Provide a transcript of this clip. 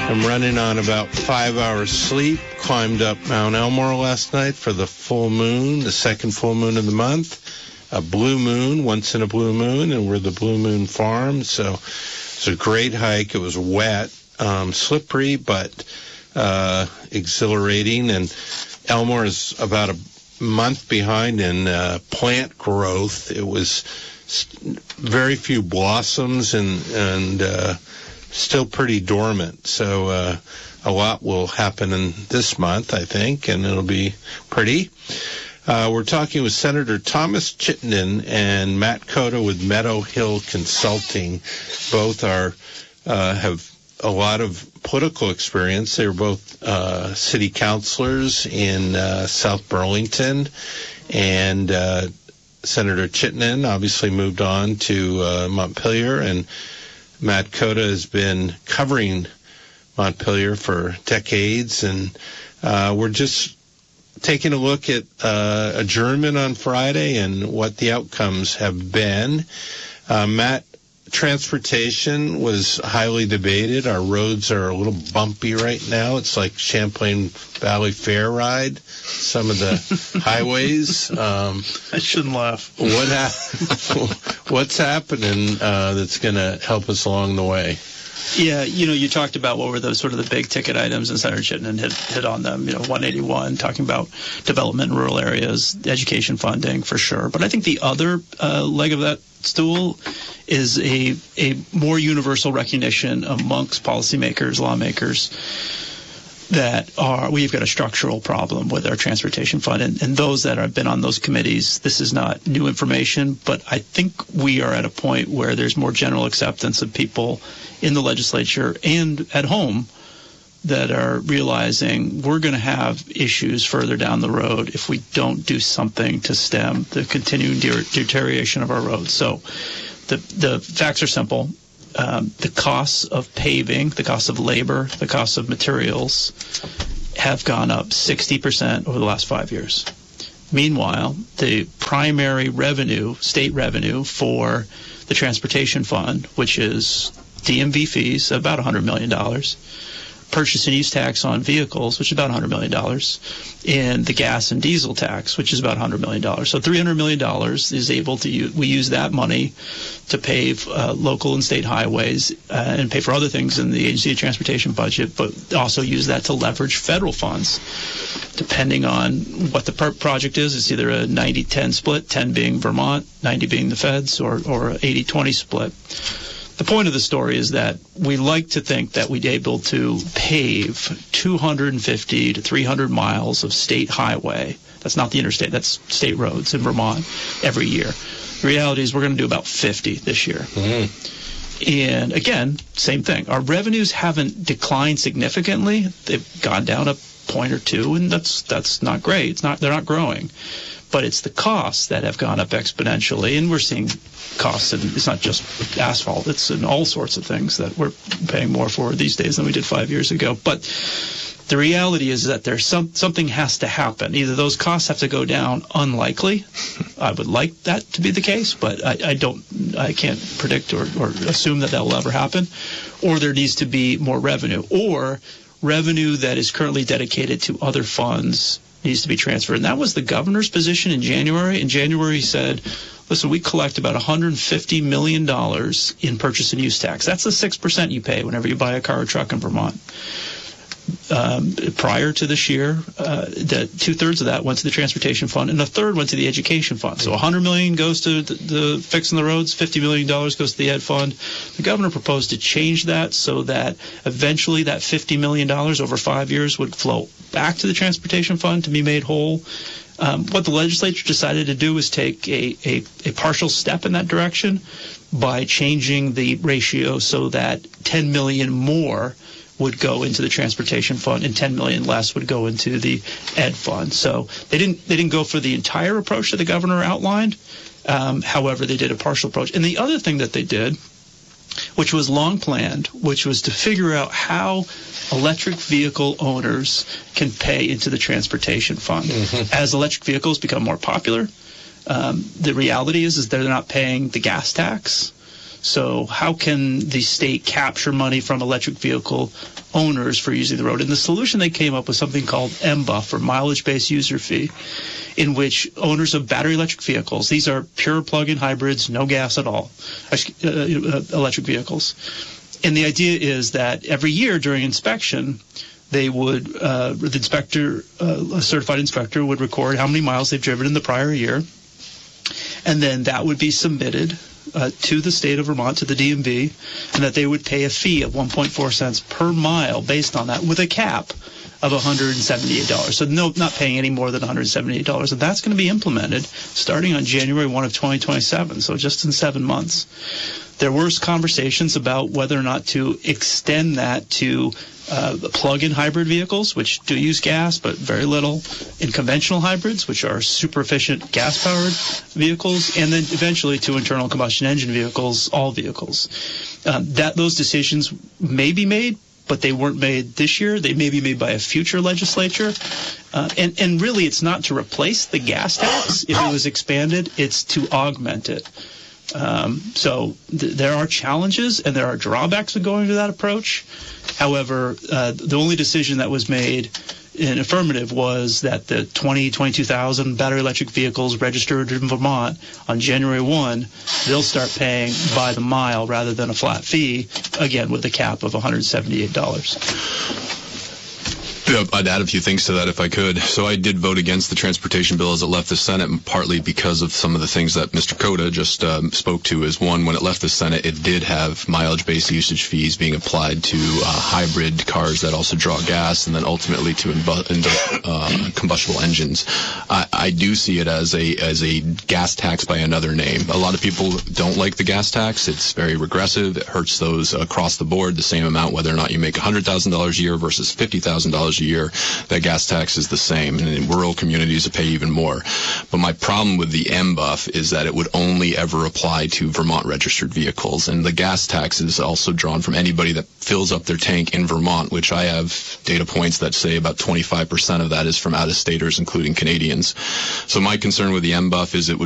I'm running on about 5 hours sleep. Climbed up Mount Elmore last night for the full moon, the second full moon of the month. A blue moon, once in a blue moon, and we're the Blue Moon Farm. So it's a great hike. It was wet, slippery, but exhilarating. And Elmore is about a month behind in plant growth. It was very few blossoms and still pretty dormant. So a lot will happen in this month, I think, and it'll be pretty. We're talking with Senator Thomas Chittenden and Matt Cota with Meadow Hill Consulting. Both have a lot of political experience. They were both city councilors in South Burlington, and Senator Chittenden obviously moved on to Montpelier, and Matt Cota has been covering Montpelier for decades, and we're just taking a look at adjournment on Friday and what the outcomes have been. Matt, transportation was highly debated. Our roads are a little bumpy right now. It's like Champlain Valley Fair ride, some of the highways. I shouldn't laugh. What's happening that's going to help us along the way? Yeah, you talked about what were the sort of the big ticket items, and Senator Chittenden hit on them. 181, talking about development in rural areas, education funding for sure. But I think the other leg of that stool is a more universal recognition amongst policymakers, lawmakers, that we've got a structural problem with our transportation fund. And those that have been on those committees, this is not new information, but I think we are at a point where there's more general acceptance of people in the legislature and at home that are realizing we're going to have issues further down the road if we don't do something to stem the continuing deterioration of our roads. So the facts are simple. The costs of paving, the cost of labor, the cost of materials have gone up 60% over the last 5 years. Meanwhile, the primary revenue, state revenue for the transportation fund, which is DMV fees, about $100 million, purchase and use tax on vehicles, which is about $100 million, and the gas and diesel tax, which is about $100 million. So $300 million is able to we use that money to pave local and state highways and pay for other things in the Agency of Transportation budget, but also use that to leverage federal funds. Depending on what the project is, it's either a 90-10 split, 10 being Vermont, 90 being the feds, or 80-20 split. The point of the story is that we like to think that we'd be able to pave 250 to 300 miles of state highway. That's not the interstate, that's state roads in Vermont every year. The reality is we're going to do about 50 this year. And again, same thing. Our revenues haven't declined significantly. They've gone down a point or two, and that's not great. They're not growing. But it's the costs that have gone up exponentially, and we're seeing costs, and it's not just asphalt, it's in all sorts of things that we're paying more for these days than we did 5 years ago. But the reality is that there's something has to happen. Either those costs have to go down, unlikely. I would like that to be the case, but I can't predict or assume that will ever happen. Or there needs to be more revenue, or revenue that is currently dedicated to other funds needs to be transferred. And that was the governor's position in January. In January, he said, listen, we collect about $150 million in purchase and use tax. That's the 6% you pay whenever you buy a car or truck in Vermont. Prior to this year, two-thirds of that went to the transportation fund, and a third went to the education fund. So $100 million goes to the fixing the roads, $50 million goes to the ed fund. The governor proposed to change that so that eventually that $50 million over 5 years would flow back to the transportation fund to be made whole. What the legislature decided to do was take a partial step in that direction by changing the ratio so that $10 million more would go into the transportation fund and $10 million less would go into the ed fund. So they didn't go for the entire approach that the governor outlined. However, they did a partial approach. And the other thing that they did, which was long planned, which was to figure out how electric vehicle owners can pay into the transportation fund. Mm-hmm. As electric vehicles become more popular, the reality is they're not paying the gas tax. So how can the state capture money from electric vehicle owners for using the road? And the solution they came up with something called MBUF, or mileage-based user fee, in which owners of battery electric vehicles, these are pure plug-in hybrids, no gas at all, electric vehicles. And the idea is that every year during inspection, they would, the inspector, a certified inspector would record how many miles they've driven in the prior year, and then that would be submitted to the state of Vermont, to the DMV, and that they would pay a fee of 1.4 cents per mile based on that, with a cap of $178. So not paying any more than $178. And that's going to be implemented starting on January 1 of 2027, so just in 7 months. There were conversations about whether or not to extend that to plug-in hybrid vehicles, which do use gas, but very little, in conventional hybrids, which are super efficient gas-powered vehicles, and then eventually to internal combustion engine vehicles, all vehicles. Those decisions may be made, but they weren't made this year. They may be made by a future legislature. And really, it's not to replace the gas tax. If it was expanded, it's to augment it. So there are challenges and there are drawbacks of going to that approach. However, the only decision that was made in affirmative was that the 22,000 battery electric vehicles registered in Vermont on January 1, they'll start paying by the mile rather than a flat fee, again with a cap of $178. I'd add a few things to that if I could. So I did vote against the transportation bill as it left the Senate, and partly because of some of the things that Mr. Cota just spoke to. Is one, when it left the Senate, it did have mileage-based usage fees being applied to hybrid cars that also draw gas, and then ultimately to combustible engines. I do see it as a gas tax by another name. A lot of people don't like the gas tax. It's very regressive. It hurts those across the board the same amount, whether or not you make $100,000 a year versus $50,000 a year. That gas tax is the same, and in rural communities it pay even more. But my problem with the MBUF is that it would only ever apply to Vermont registered vehicles, and the gas tax is also drawn from anybody that fills up their tank in Vermont, which I have data points that say about 25% of that is from out-of-staters, including Canadians. So my concern with the MBUF is it would